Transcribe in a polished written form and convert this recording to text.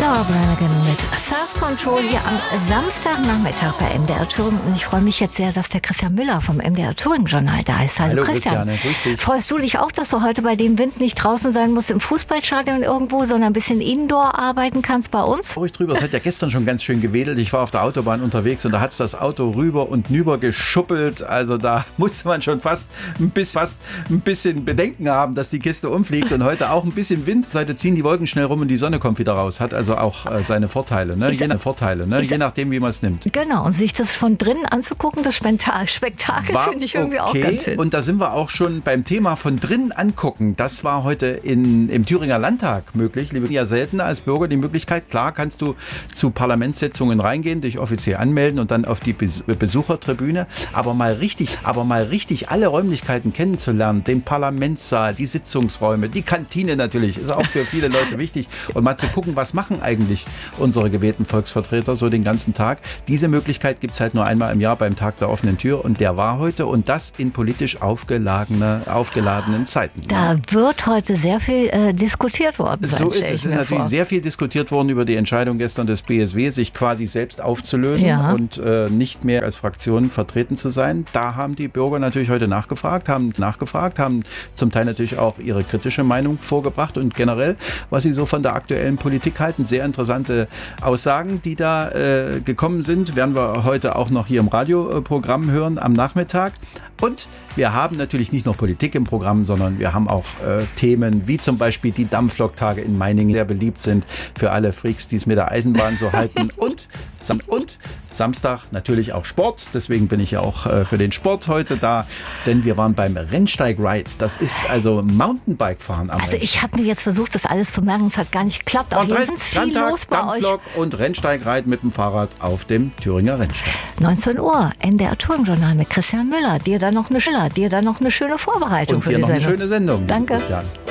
Laura Branigan mit Self-Control hier am Samstagnachmittag bei MDR Thüringen. Und ich freue mich jetzt sehr, dass der Christian Müller vom MDR Thüringen-Journal da ist. Hallo Christian. Christiane, grüß dich. Freust du dich auch, dass du heute bei dem Wind nicht draußen sein musst im Fußballstadion irgendwo, sondern ein bisschen Indoor arbeiten kannst bei uns? Ruhig drüber. Es hat ja gestern schon ganz schön gewedelt. Ich war auf der Autobahn unterwegs und da hat es das Auto rüber und nüber geschuppelt. Also da musste man schon fast ein bisschen Bedenken haben, dass die Kiste umfliegt. Und heute auch ein bisschen Wind. Seite ziehen die Wolken schnell rum und die Sonne kommt wieder raus. Hat also auch seine Vorteile. Ne? Je nachdem, wie man es nimmt. Genau. Und sich das von drinnen anzugucken, das Spektakel finde ich irgendwie auch ganz schön. Und da sind wir auch schon beim Thema von drinnen angucken. Das war heute im Thüringer Landtag möglich. Ja, selten als Bürger die Möglichkeit. Klar kannst du zu Parlamentssitzungen reingehen, dich offiziell anmelden und dann auf die Besuchertribüne. Aber mal richtig alle Räumlichkeiten kennenzulernen, den Parlamentssaal, die Sitzungsräume, die Kantine natürlich, ist auch für viele Leute wichtig. Und mal zu gucken, was machen eigentlich unsere gewählten Volksvertreter so den ganzen Tag. Diese Möglichkeit gibt es halt nur einmal im Jahr beim Tag der offenen Tür und der war heute und das in politisch aufgeladenen Zeiten. Da wird heute sehr viel diskutiert worden. So ist es. Es ist natürlich sehr viel diskutiert worden über die Entscheidung gestern des BSW, sich quasi selbst aufzulösen und nicht mehr als Fraktion vertreten zu sein. Da haben die Bürger natürlich heute nachgefragt, haben zum Teil natürlich auch ihre kritische Meinung vorgebracht und generell, was sie so von der aktuellen Politik halten. Sehr interessante Aussagen, die da gekommen sind, werden wir heute auch noch hier im Radioprogramm hören am Nachmittag. Und wir haben natürlich nicht nur Politik im Programm, sondern wir haben auch Themen wie zum Beispiel die Dampfloktage in Meiningen, die sehr beliebt sind für alle Freaks, die es mit der Eisenbahn so halten. Und Samstag natürlich auch Sport. Deswegen bin ich ja auch für den Sport heute da, denn wir waren beim Rennsteig-Ride. Das ist also Mountainbike-Fahren am Also ich habe mir jetzt versucht, das alles zu merken. Es hat gar nicht geklappt. Aber hier ist viel los bei euch. Dampflok und Rennsteig-Ride mit dem Fahrrad auf dem Thüringer Rennsteig. 19 Uhr, MDR Thüringen-Journal mit Christian Müller. Dir dann noch eine schöne Vorbereitung für die Sendung. Und dir noch eine schöne Sendung. Danke. Christian.